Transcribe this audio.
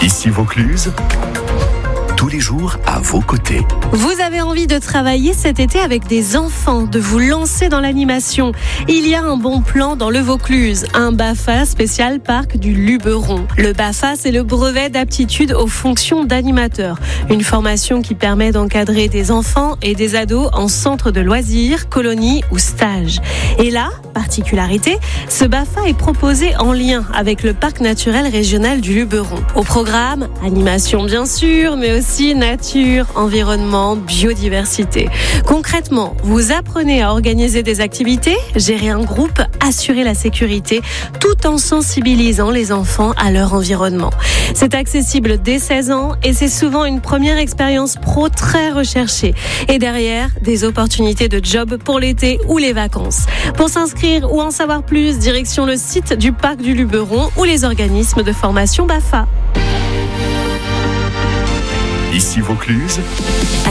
Ici Vaucluse, tous les jours à vos côtés. Vous avez envie de travailler cet été avec des enfants, de vous lancer dans l'animation. Il y a un bon plan dans le Vaucluse, un BAFA spécial parc du Luberon. Le BAFA, c'est le brevet d'aptitude aux fonctions d'animateur. Une formation qui permet d'encadrer des enfants et des ados en centre de loisirs, colonie ou stage. Et là, particularité, ce BAFA est proposé en lien avec le parc naturel régional du Luberon. Au programme, animation bien sûr, mais aussi nature, environnement, biodiversité. Concrètement, vous apprenez à organiser des activités, gérer un groupe, assurer la sécurité, tout en sensibilisant les enfants à leur environnement. C'est accessible dès 16 ans et c'est souvent une première expérience pro très recherchée. Et derrière, des opportunités de job pour l'été ou les vacances. Pour s'inscrire ou en savoir plus, direction le site du parc du Luberon ou les organismes de formation BAFA. Ici Vaucluse.